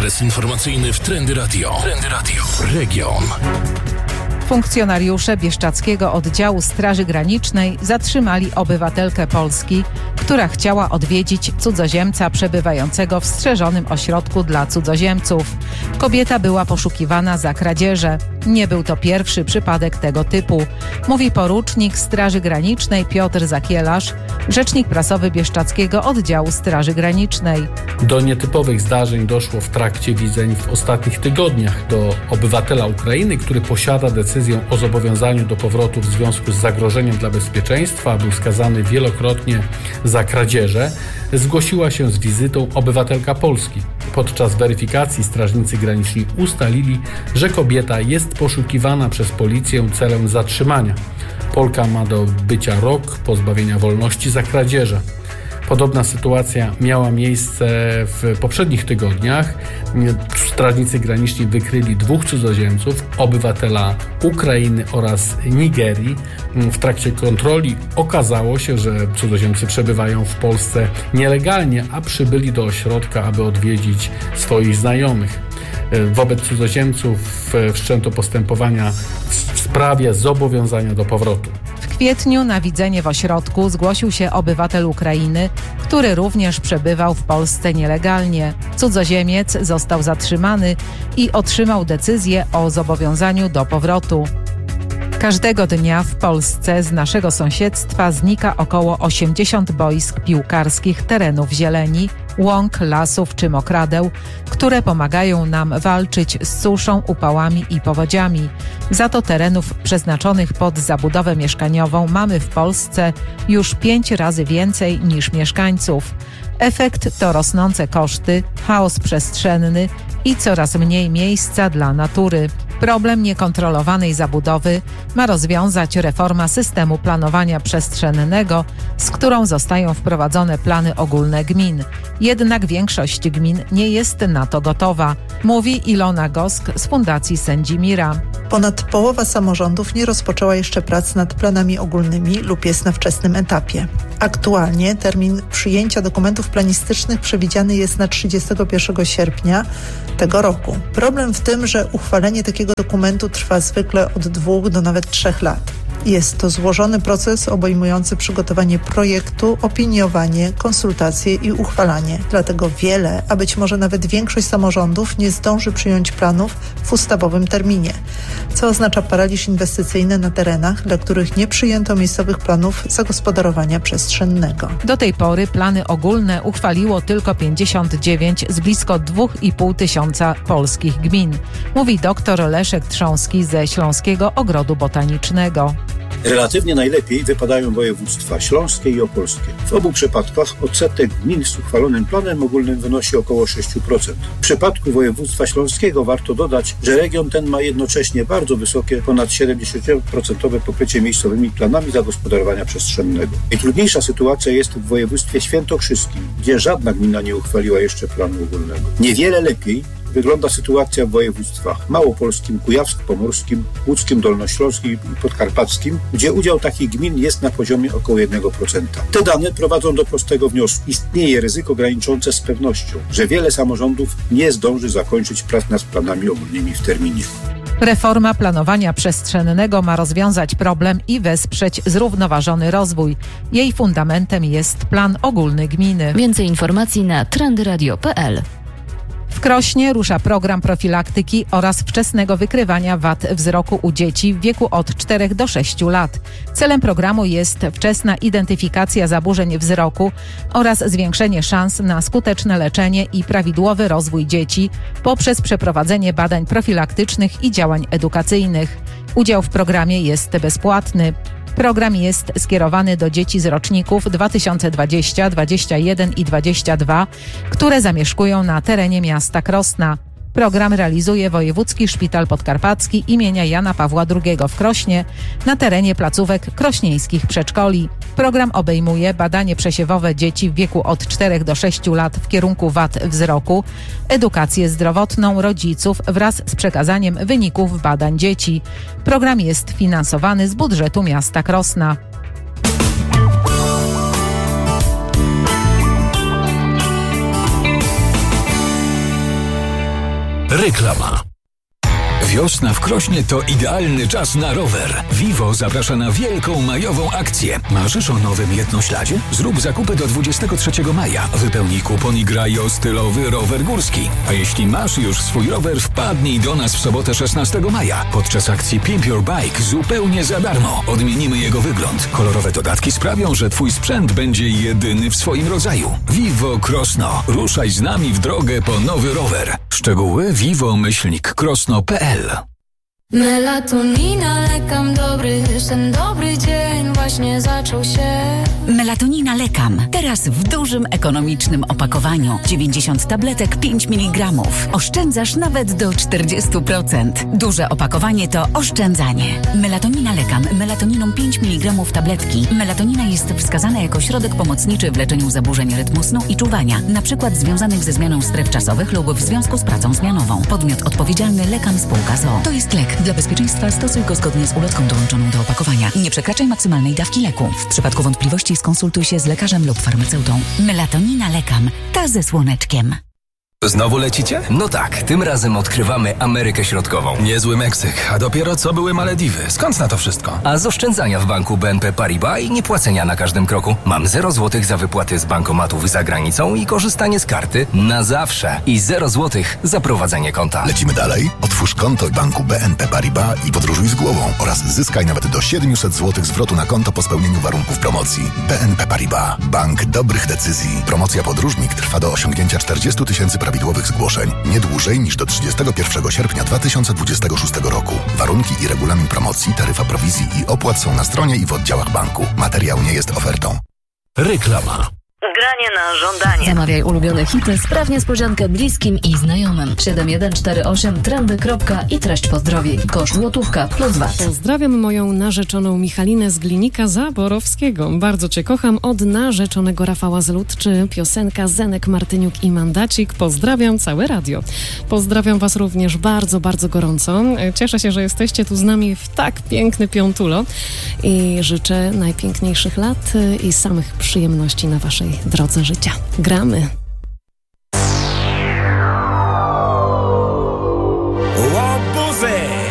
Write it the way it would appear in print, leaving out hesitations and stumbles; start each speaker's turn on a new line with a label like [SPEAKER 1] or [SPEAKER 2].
[SPEAKER 1] Okres informacyjny w Trendy Radio. Trendy Radio. Region.
[SPEAKER 2] Funkcjonariusze Bieszczadzkiego Oddziału Straży Granicznej zatrzymali obywatelkę Polski, która chciała odwiedzić cudzoziemca przebywającego w strzeżonym ośrodku dla cudzoziemców. Kobieta była poszukiwana za kradzieże. Nie był to pierwszy przypadek tego typu, mówi porucznik Straży Granicznej Piotr Zakielarz, rzecznik prasowy Bieszczadzkiego Oddziału Straży Granicznej.
[SPEAKER 3] Do nietypowych zdarzeń doszło w trakcie widzeń w ostatnich tygodniach. Do obywatela Ukrainy, który posiada decyzję o zobowiązaniu do powrotu w związku z zagrożeniem dla bezpieczeństwa, był skazany wielokrotnie za kradzieże, zgłosiła się z wizytą obywatelka Polski. Podczas weryfikacji strażnicy graniczni ustalili, że kobieta jest poszukiwana przez policję celem zatrzymania. Polka ma do odbycia rok pozbawienia wolności za kradzieże. Podobna sytuacja miała miejsce w poprzednich tygodniach. Strażnicy graniczni wykryli 2 cudzoziemców, obywatela Ukrainy oraz Nigerii. W trakcie kontroli okazało się, że cudzoziemcy przebywają w Polsce nielegalnie, a przybyli do ośrodka, aby odwiedzić swoich znajomych. Wobec cudzoziemców wszczęto postępowania w sprawie zobowiązania do powrotu.
[SPEAKER 2] W kwietniu na widzenie w ośrodku zgłosił się obywatel Ukrainy, który również przebywał w Polsce nielegalnie. Cudzoziemiec został zatrzymany i otrzymał decyzję o zobowiązaniu do powrotu. Każdego dnia w Polsce z naszego sąsiedztwa znika około 80 boisk piłkarskich, terenów zieleni, łąk, lasów czy mokradeł, które pomagają nam walczyć z suszą, upałami i powodziami. Za to terenów przeznaczonych pod zabudowę mieszkaniową mamy w Polsce już 5 razy więcej niż mieszkańców. Efekt to rosnące koszty, chaos przestrzenny i coraz mniej miejsca dla natury. Problem niekontrolowanej zabudowy ma rozwiązać reforma systemu planowania przestrzennego, z którą zostają wprowadzone plany ogólne gmin. Jednak większość gmin nie jest na to gotowa, mówi Ilona Gosk z Fundacji Sędzimira.
[SPEAKER 4] Ponad połowa samorządów nie rozpoczęła jeszcze prac nad planami ogólnymi lub jest na wczesnym etapie. Aktualnie termin przyjęcia dokumentów planistycznych przewidziany jest na 31 sierpnia tego roku. Problem w tym, że uchwalenie takiego dokumentu trwa zwykle od 2 do nawet 3 lat. Jest to złożony proces obejmujący przygotowanie projektu, opiniowanie, konsultacje i uchwalanie. Dlatego wiele, a być może nawet większość samorządów nie zdąży przyjąć planów w ustawowym terminie, co oznacza paraliż inwestycyjny na terenach, dla których nie przyjęto miejscowych planów zagospodarowania przestrzennego.
[SPEAKER 2] Do tej pory plany ogólne uchwaliło tylko 59 z blisko 2,5 tysiąca polskich gmin, mówi dr Leszek Trząski ze Śląskiego Ogrodu Botanicznego.
[SPEAKER 5] Relatywnie najlepiej wypadają województwa śląskie i opolskie. W obu przypadkach odsetek gmin z uchwalonym planem ogólnym wynosi około 6%. W przypadku województwa śląskiego warto dodać, że region ten ma jednocześnie bardzo wysokie, ponad 70% pokrycie miejscowymi planami zagospodarowania przestrzennego. Najtrudniejsza sytuacja jest w województwie świętokrzyskim, gdzie żadna gmina nie uchwaliła jeszcze planu ogólnego. Niewiele lepiej wygląda sytuacja w województwach małopolskim, kujawsko-pomorskim, łódzkim, dolnośląskim i podkarpackim, gdzie udział takich gmin jest na poziomie około 1%. Te dane prowadzą do prostego wniosku. Istnieje ryzyko graniczące z pewnością, że wiele samorządów nie zdąży zakończyć prac nad planami ogólnymi w terminie.
[SPEAKER 2] Reforma planowania przestrzennego ma rozwiązać problem i wesprzeć zrównoważony rozwój. Jej fundamentem jest plan ogólny gminy.
[SPEAKER 6] Więcej informacji na trendyradio.pl.
[SPEAKER 2] W Krośnie rusza program profilaktyki oraz wczesnego wykrywania wad wzroku u dzieci w wieku od 4 do 6 lat. Celem programu jest wczesna identyfikacja zaburzeń wzroku oraz zwiększenie szans na skuteczne leczenie i prawidłowy rozwój dzieci poprzez przeprowadzenie badań profilaktycznych i działań edukacyjnych. Udział w programie jest bezpłatny. Program jest skierowany do dzieci z roczników 2020, 2021 i 2022, które zamieszkują na terenie miasta Krosna. Program realizuje Wojewódzki Szpital Podkarpacki imienia Jana Pawła II w Krośnie na terenie placówek krośnieńskich przedszkoli. Program obejmuje badanie przesiewowe dzieci w wieku od 4 do 6 lat w kierunku wad wzroku, edukację zdrowotną rodziców wraz z przekazaniem wyników badań dzieci. Program jest finansowany z budżetu miasta Krosna.
[SPEAKER 1] Reklama.
[SPEAKER 7] Wiosna w Krośnie to idealny czas na rower. Vivo zaprasza na wielką majową akcję. Marzysz o nowym jednośladzie? Zrób zakupy do 23 maja. Wypełnij kupon i graj o stylowy rower górski. A jeśli masz już swój rower, wpadnij do nas w sobotę 16 maja. Podczas akcji Pimp Your Bike zupełnie za darmo. Odmienimy jego wygląd. Kolorowe dodatki sprawią, że twój sprzęt będzie jedyny w swoim rodzaju. Vivo Krosno. Ruszaj z nami w drogę po nowy rower. Szczegóły vivo-krosno.pl.
[SPEAKER 8] Melatonina, lekam dobry, ten dobry dzień właśnie zaczął się.
[SPEAKER 9] Melatonina Lekam. Teraz w dużym, ekonomicznym opakowaniu. 90 tabletek, 5 mg. Oszczędzasz nawet do 40%. Duże opakowanie to oszczędzanie. Melatonina Lekam. Melatoniną 5 mg tabletki. Melatonina jest wskazana jako środek pomocniczy w leczeniu zaburzeń rytmu snu i czuwania, np. związanych ze zmianą stref czasowych lub w związku z pracą zmianową. Podmiot odpowiedzialny Lekam Spółka z.o.o. To jest lek. Dla bezpieczeństwa stosuj go zgodnie z ulotką dołączoną do opakowania. Nie przekraczaj maksymalnej dawki leku. W przypadku wątpliwości skonsultuj się z lekarzem lub farmaceutą. Melatonina Lekam. Ta ze słoneczkiem.
[SPEAKER 10] Znowu lecicie? No tak, tym razem odkrywamy Amerykę Środkową.
[SPEAKER 11] Niezły Meksyk, a dopiero co były Malediwy. Skąd na to wszystko?
[SPEAKER 10] A z oszczędzania w banku BNP Paribas i niepłacenia na każdym kroku. Mam 0 złotych za wypłaty z bankomatów za granicą i korzystanie z karty na zawsze. I 0 złotych za prowadzenie konta.
[SPEAKER 12] Lecimy dalej? Otwórz konto w banku BNP Paribas i podróżuj z głową oraz zyskaj nawet do 700 zł zwrotu na konto po spełnieniu warunków promocji. BNP Paribas. Bank dobrych decyzji. Promocja podróżnik trwa do osiągnięcia 40 000 prawidłowych zgłoszeń. Nie dłużej niż do 31 sierpnia 2026 roku. Warunki i regulamin promocji, taryfa prowizji i opłat są na stronie i w oddziałach banku. Materiał nie jest ofertą.
[SPEAKER 1] Reklama.
[SPEAKER 13] Granie na żądanie.
[SPEAKER 6] Zamawiaj ulubione hity, spraw niespodziankę bliskim i znajomym. 7148 trendy. I treść pozdrowi. Koszt złotówka plus VAT.
[SPEAKER 14] Pozdrawiam moją narzeczoną Michalinę z Glinika Zaborowskiego. Bardzo Cię kocham. Od narzeczonego Rafała z Ludczy. Piosenka Zenek, Martyniuk i Mandacik. Pozdrawiam całe radio. Pozdrawiam Was również bardzo, bardzo gorąco. Cieszę się, że jesteście tu z nami w tak piękny piątulo i życzę najpiękniejszych lat i samych przyjemności na Waszej drodze życia. Gramy.